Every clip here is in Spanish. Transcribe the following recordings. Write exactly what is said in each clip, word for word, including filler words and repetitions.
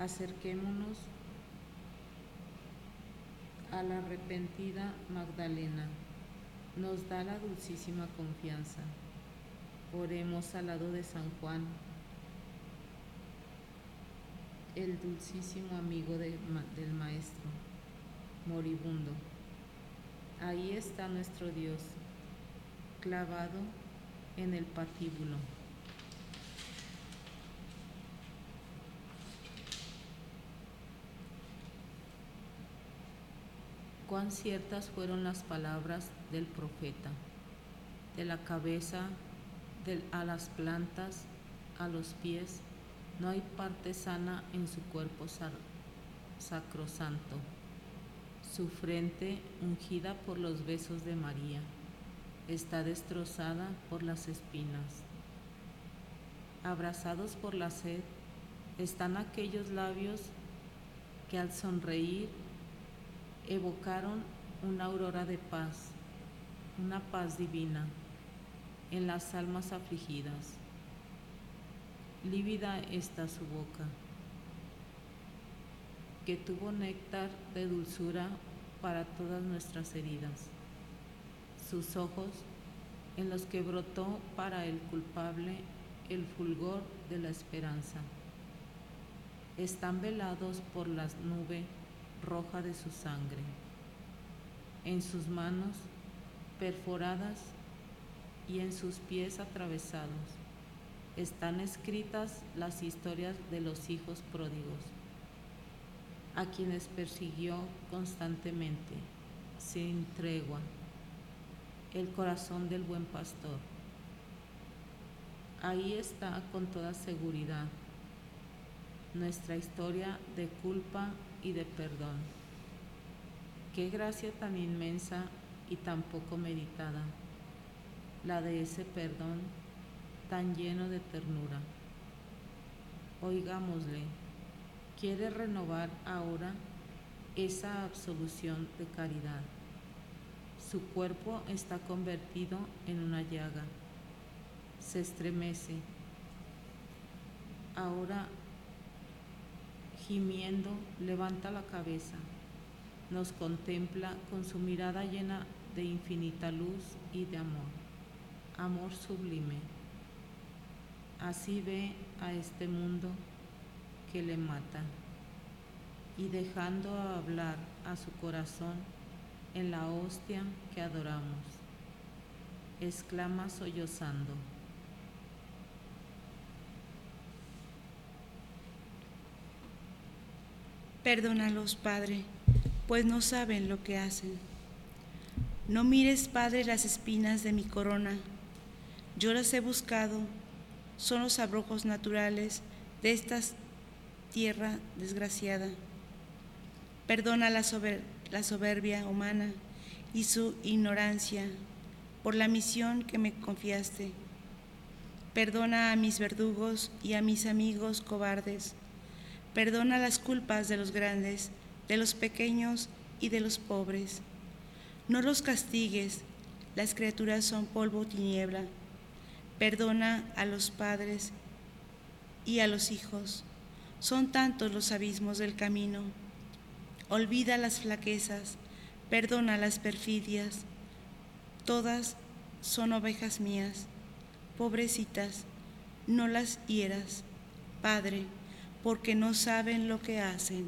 Acerquémonos a la arrepentida Magdalena, nos da la dulcísima confianza. Oremos al lado de San Juan, el dulcísimo amigo de, del Maestro, moribundo. Ahí está nuestro Dios, clavado en el patíbulo. Cuán ciertas fueron las palabras del profeta: de la cabeza del, a las plantas, a los pies, no hay parte sana en su cuerpo sacrosanto. Su frente, ungida por los besos de María, está destrozada por las espinas. Abrasados por la sed, están aquellos labios que al sonreír evocaron una aurora de paz, una paz divina en las almas afligidas. Lívida está su boca, que tuvo néctar de dulzura para todas nuestras heridas. Sus ojos, en los que brotó para el culpable el fulgor de la esperanza, están velados por la nube roja de su sangre. En sus manos perforadas y en sus pies atravesados están escritas las historias de los hijos pródigos, a quienes persiguió constantemente, sin tregua, el corazón del buen pastor. Ahí está con toda seguridad nuestra historia de culpa y de perdón. Qué gracia tan inmensa y tan poco meditada, la de ese perdón tan lleno de ternura. Oigámosle, quiere renovar ahora esa absolución de caridad. Su cuerpo está convertido en una llaga, se estremece. Ahora, gimiendo, levanta la cabeza, nos contempla con su mirada llena de infinita luz y de amor, amor sublime. Así ve a este mundo que le mata, y dejando hablar a su corazón en la hostia que adoramos, exclama sollozando: Perdónalos, Padre, pues no saben lo que hacen. No mires, Padre, las espinas de mi corona. Yo las he buscado, son los abrojos naturales de esta tierra desgraciada. Perdona la, sober la soberbia humana y su ignorancia por la misión que me confiaste. Perdona a mis verdugos y a mis amigos cobardes. Perdona las culpas de los grandes, de los pequeños y de los pobres. No los castigues, las criaturas son polvo o tiniebla. Perdona a los padres y a los hijos. Son tantos los abismos del camino. Olvida las flaquezas, perdona las perfidias. Todas son ovejas mías. Pobrecitas, no las hieras, Padre, porque no saben lo que hacen.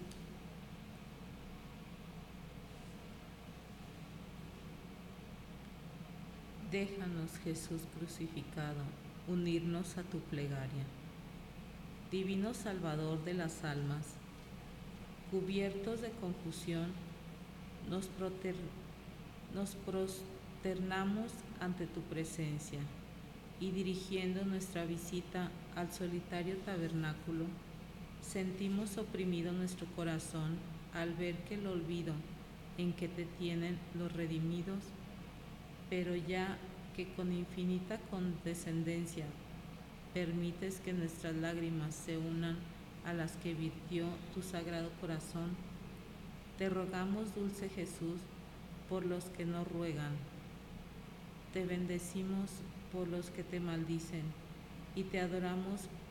Déjanos, Jesús crucificado, unirnos a tu plegaria. Divino Salvador de las almas, cubiertos de confusión, nos, proter, nos prosternamos ante tu presencia y dirigiendo nuestra visita al solitario tabernáculo, sentimos oprimido nuestro corazón al ver que el olvido en que te tienen los redimidos, pero ya que con infinita condescendencia permites que nuestras lágrimas se unan a las que virtió tu sagrado corazón, te rogamos, dulce Jesús, por los que no ruegan, te bendecimos por los que te maldicen y te adoramos